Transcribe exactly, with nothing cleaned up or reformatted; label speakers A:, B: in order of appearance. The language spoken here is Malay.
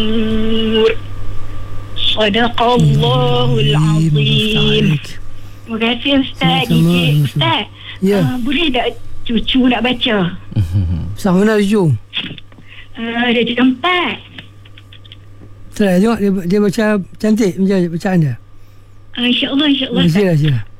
A: Sadaqallahul Azim. Terima kasih Ustaz. Ustaz,
B: ya.
A: uh, boleh tak cucu nak baca?
B: Sang mana cucu?
A: Uh, dia tempat.
B: Try tengok dia, dia baca cantik macam bacaan dia.
A: Uh, InsyaAllah, insyaAllah.
B: Sila, sila.